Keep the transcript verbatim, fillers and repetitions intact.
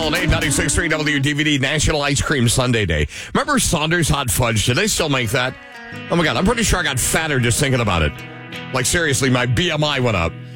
eight ninety-six point three W D V D National Ice Cream Sundae Day. Remember Saunders Hot Fudge? Do they still make that? Oh my God, I'm pretty sure I got fatter just thinking about it. Like seriously, my B M I went up.